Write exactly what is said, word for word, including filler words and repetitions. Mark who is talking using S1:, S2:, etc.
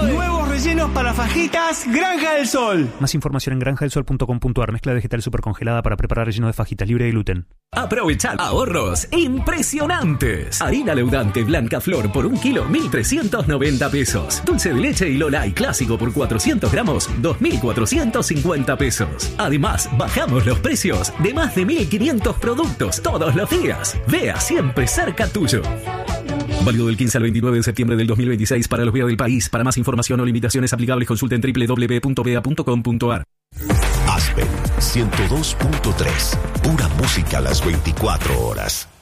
S1: Nuevos rellenos para fajitas Granja del Sol.
S2: Más información en granja del sol punto com punto a r. Mezcla vegetal supercongelada para preparar relleno de fajitas libre de gluten.
S3: Aprovechad ahorros impresionantes. Harina leudante Blanca Flor por un kilo, mil trescientos noventa pesos. Dulce de leche y Lolay clásico por cuatrocientos gramos, dos mil cuatrocientos cincuenta pesos. Además, bajamos los precios de más de mil quinientos productos todos los días. Vea siempre cerca tuyo. Válido del quince al veintinueve de septiembre del dos mil veintiséis para los B E A del país. Para más información o limitaciones aplicables, consulta en doble u doble u doble u punto b e a punto com punto a r.
S4: Aspen ciento dos punto tres. Pura música a las veinticuatro horas.